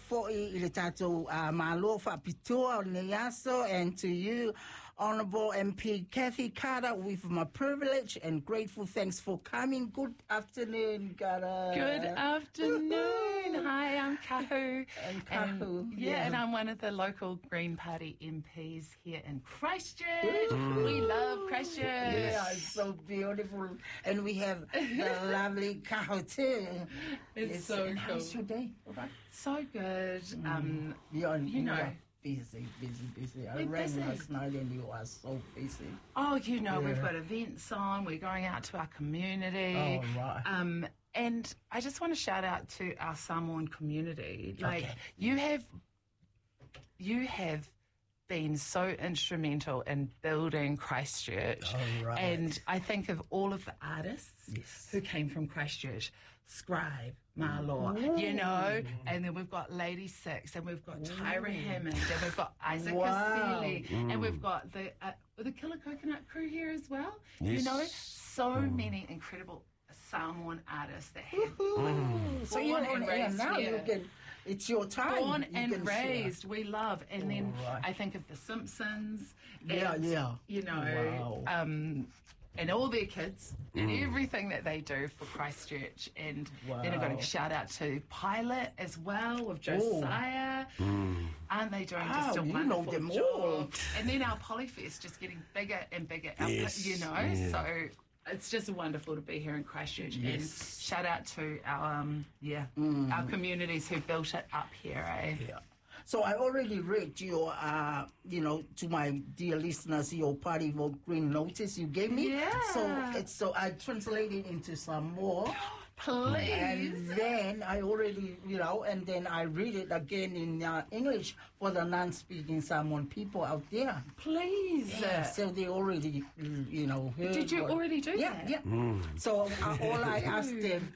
fo'i I le tātou mālo whapitoa o Neaso, and to you, Honourable MP Kathy Carter, with my privilege and grateful thanks for coming. Good afternoon, Carter. Good afternoon. Hi, I'm Kahu. And Kahu. And I'm one of the local Green Party MPs here in Christchurch. We love Christchurch. Yeah, it's so beautiful. And we have the lovely Kahu too. It's so cool. How's your day? Okay. So good. You know. Busy. I rang last night and you are so busy. Oh, we've got events on. We're going out to our community. Oh, right. And I just want to shout out to our Samoan community. You have been so instrumental in building Christchurch. Oh, right. And I think of all of the artists who came from Christchurch, Scribe, Marlaw, and then we've got Lady Six, and we've got Tyra Hammond, and we've got Isaac Caselli, and we've got the Killer Coconut crew here as well. Yes. So many incredible Samoan artists that have So you're on air now. It's your time. Born and raised, we love. And then I think of the Simpsons. And all their kids and everything that they do for Christchurch. And then I've got a shout out to Pilot as well with Josiah. Aren't they doing just a wonderful job? And then our Polyfest just getting bigger and bigger, so it's just wonderful to be here in Christchurch. And shout out to our our communities who built it up here. Yeah. So I already read your, to my dear listeners, your party vote green notice you gave me. Yeah. So I translated into some more. Please. And then I already, and then I read it again in English for the non-speaking Samoan people out there. Please. Yeah, so they already, heard. Did you already do that? Yeah. So all I asked them